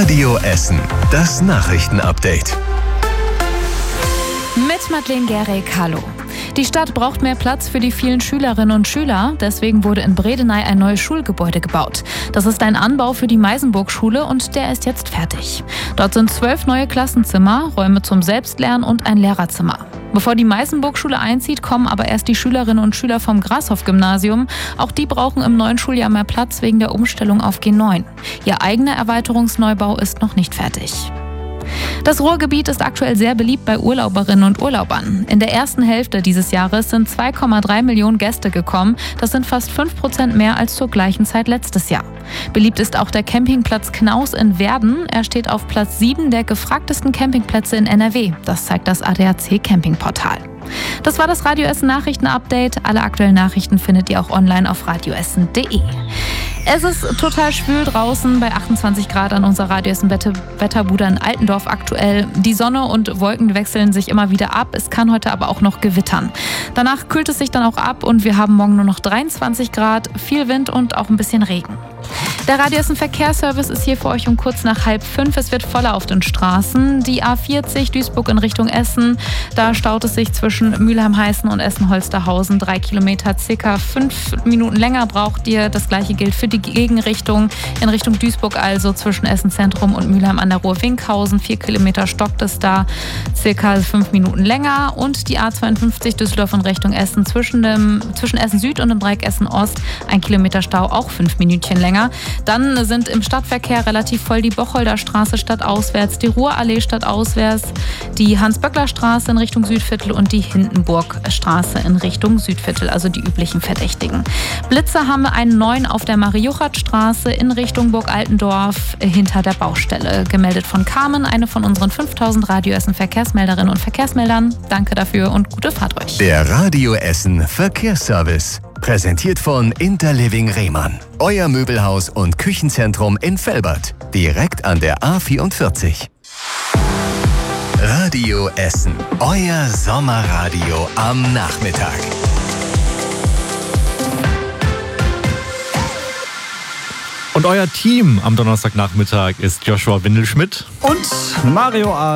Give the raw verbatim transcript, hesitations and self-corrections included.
Radio Essen, das Nachrichtenupdate. Mit Madeleine Gerek, hallo. Die Stadt braucht mehr Platz für die vielen Schülerinnen und Schüler. Deswegen wurde in Bredeney ein neues Schulgebäude gebaut. Das ist ein Anbau für die Meisenburg-Schule und der ist jetzt fertig. Dort sind zwölf neue Klassenzimmer, Räume zum Selbstlernen und ein Lehrerzimmer. Bevor die Meisenburg-Schule einzieht, kommen aber erst die Schülerinnen und Schüler vom Grashoff-Gymnasium. Auch die brauchen im neuen Schuljahr mehr Platz wegen der Umstellung auf G neun. Ihr eigener Erweiterungsneubau ist noch nicht fertig. Das Ruhrgebiet ist aktuell sehr beliebt bei Urlauberinnen und Urlaubern. In der ersten Hälfte dieses Jahres sind zwei Komma drei Millionen Gäste gekommen. Das sind fast fünf Prozent mehr als zur gleichen Zeit letztes Jahr. Beliebt ist auch der Campingplatz Knaus in Werden. Er steht auf Platz sieben der gefragtesten Campingplätze in N R W. Das zeigt das A D A C Campingportal. Das war das Radio Essen Nachrichten-Update. Alle aktuellen Nachrichten findet ihr auch online auf radioessen punkt de. Es ist total schwül draußen bei achtundzwanzig Grad an unserer Radio Essen Wetterbude in Altendorf aktuell. Die Sonne und Wolken wechseln sich immer wieder ab. Es kann heute aber auch noch gewittern. Danach kühlt es sich dann auch ab und wir haben morgen nur noch dreiundzwanzig Grad, viel Wind und auch ein bisschen Regen. Der Radio Essen Verkehrsservice ist hier für euch um kurz nach halb fünf. Es wird voller auf den Straßen. Die A vierzig Duisburg in Richtung Essen. Da staut es sich zwischen Mülheim-Heißen und Essen-Holsterhausen. Drei Kilometer, circa fünf Minuten länger braucht ihr. Das gleiche gilt für die Gegenrichtung. In Richtung Duisburg also zwischen Essen-Zentrum und Mülheim an der Ruhr-Winkhausen. Vier Kilometer stockt es da, circa fünf Minuten länger. Und die A zweiundfünfzig Düsseldorf in Richtung Essen zwischen, dem, zwischen Essen-Süd und dem Dreieck Essen-Ost. Ein Kilometer Stau, auch fünf Minütchen länger. Dann sind im Stadtverkehr relativ voll die Bocholder Straße stadtauswärts, die Ruhrallee stadtauswärts, die Hans-Böckler-Straße in Richtung Südviertel und die Hindenburg-Straße in Richtung Südviertel, also die üblichen Verdächtigen. Blitzer haben wir einen neuen auf der Marie-Juchat-Straße in Richtung Burg-Altendorf hinter der Baustelle. Gemeldet von Carmen, eine von unseren fünftausend Radio Essen Verkehrsmelderinnen und Verkehrsmeldern. Danke dafür und gute Fahrt euch. Der Radio Essen Verkehrsservice. Präsentiert von Interliving Rehmann. Euer Möbelhaus und Küchenzentrum in Velbert. Direkt an der A vierundvierzig. Radio Essen. Euer Sommerradio am Nachmittag. Und euer Team am Donnerstagnachmittag ist Joshua Windelschmidt und Mario A.